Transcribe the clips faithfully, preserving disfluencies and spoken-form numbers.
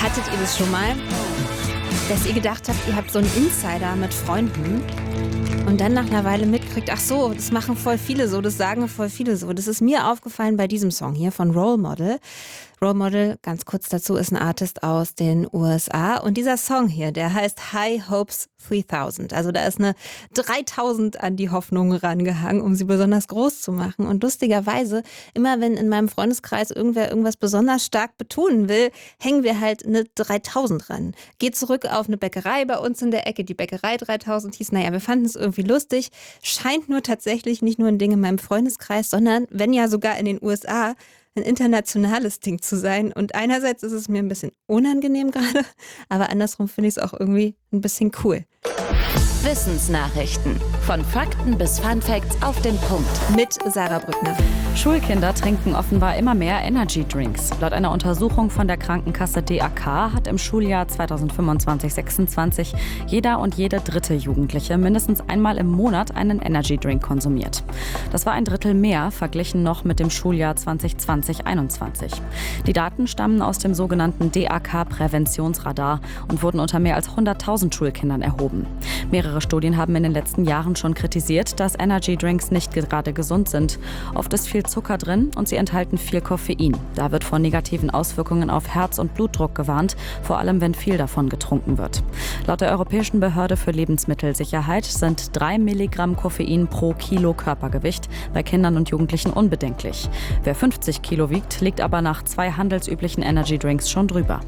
Hattet ihr das schon mal, dass ihr gedacht habt, ihr habt so einen Insider mit Freunden und dann nach einer Weile mitkriegt, ach so, das machen voll viele so, das sagen voll viele so. Das ist mir aufgefallen bei diesem Song hier von Role Model. Role Model, ganz kurz dazu, ist ein Artist aus den U S A. Und dieser Song hier, der heißt High Hopes dreitausend. Also da ist eine dreitausend an die Hoffnung rangehangen, um sie besonders groß zu machen. Und lustigerweise, immer wenn in meinem Freundeskreis irgendwer irgendwas besonders stark betonen will, hängen wir halt eine dreitausend ran. Geht zurück auf eine Bäckerei bei uns in der Ecke. Die Bäckerei dreitausend hieß, naja, wir fanden es irgendwie lustig. Scheint nur tatsächlich nicht nur ein Ding in meinem Freundeskreis, sondern, wenn ja sogar in den U S A, ein internationales Ding zu sein. Und einerseits ist es mir ein bisschen unangenehm gerade, aber andersrum finde ich es auch irgendwie ein bisschen cool. Wissensnachrichten. Von Fakten bis Funfacts auf den Punkt. Mit Sarah Brückner. Schulkinder trinken offenbar immer mehr Energy-Drinks. Laut einer Untersuchung von der Krankenkasse D A K hat im Schuljahr zweitausendfünfundzwanzig sechsundzwanzig jeder und jede dritte Jugendliche mindestens einmal im Monat einen Energy-Drink konsumiert. Das war ein Drittel mehr, verglichen noch mit dem Schuljahr zwanzig zwanzig einundzwanzig. Die Daten stammen aus dem sogenannten D A K-Präventionsradar und wurden unter mehr als hunderttausend Schulkindern erhoben. Mehrere Studien haben in den letzten Jahren schon kritisiert, dass Energy-Drinks nicht gerade gesund sind. Oft ist viel Zucker drin und sie enthalten viel Koffein. Da wird vor negativen Auswirkungen auf Herz- und Blutdruck gewarnt, vor allem wenn viel davon getrunken wird. Laut der Europäischen Behörde für Lebensmittelsicherheit sind drei Milligramm Koffein pro Kilo Körpergewicht bei Kindern und Jugendlichen unbedenklich. Wer fünfzig Kilo wiegt, liegt aber nach zwei handelsüblichen Energy-Drinks schon drüber.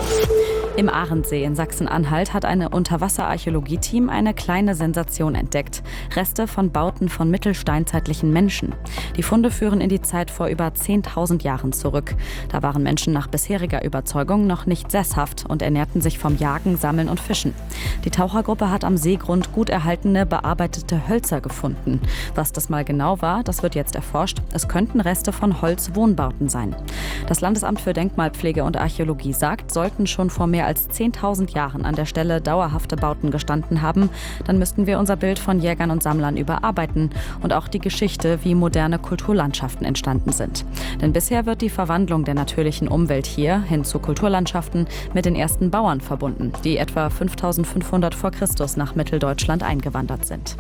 Im Arendsee in Sachsen-Anhalt hat ein Unterwasser-Archäologie-Team eine kleine Sensation entdeckt. Reste von Bauten von mittelsteinzeitlichen Menschen. Die Funde führen in die Zeit vor über zehntausend Jahren zurück. Da waren Menschen nach bisheriger Überzeugung noch nicht sesshaft und ernährten sich vom Jagen, Sammeln und Fischen. Die Tauchergruppe hat am Seegrund gut erhaltene, bearbeitete Hölzer gefunden. Was das mal genau war, das wird jetzt erforscht. Es könnten Reste von Holzwohnbauten sein. Das Landesamt für Denkmalpflege und Archäologie sagt, sollten schon vor mehr als zehntausend Jahren an der Stelle dauerhafte Bauten gestanden haben, dann müssten wir unser Bild von Jägern und Sammlern überarbeiten und auch die Geschichte, wie moderne Kulturlandschaften entstanden sind. Denn bisher wird die Verwandlung der natürlichen Umwelt hier hin zu Kulturlandschaften mit den ersten Bauern verbunden, die etwa fünftausendfünfhundert vor Christus nach Mitteldeutschland eingewandert sind.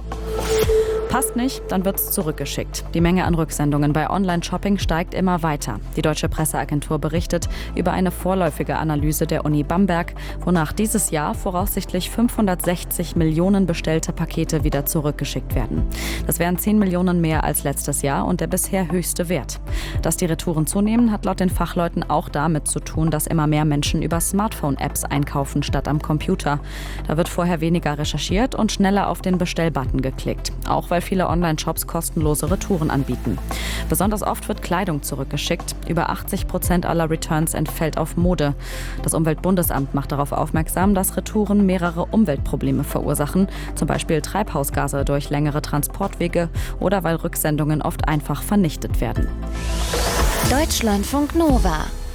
Passt nicht, dann wird's zurückgeschickt. Die Menge an Rücksendungen bei Online-Shopping steigt immer weiter. Die Deutsche Presseagentur berichtet über eine vorläufige Analyse der Uni Bamberg, wonach dieses Jahr voraussichtlich fünfhundertsechzig Millionen bestellte Pakete wieder zurückgeschickt werden. Das wären zehn Millionen mehr als letztes Jahr und der bisher höchste Wert. Dass die Retouren zunehmen, hat laut den Fachleuten auch damit zu tun, dass immer mehr Menschen über Smartphone-Apps einkaufen statt am Computer. Da wird vorher weniger recherchiert und schneller auf den Bestellbutton geklickt. Auch weil viele Online-Shops kostenlose Retouren anbieten. Besonders oft wird Kleidung zurückgeschickt. Über achtzig Prozent aller Returns entfällt auf Mode. Das Umweltbundesamt macht darauf aufmerksam, dass Retouren mehrere Umweltprobleme verursachen, zum Beispiel Treibhausgase durch längere Transportwege oder weil Rücksendungen oft einfach vernichtet werden. Deutschlandfunk Nova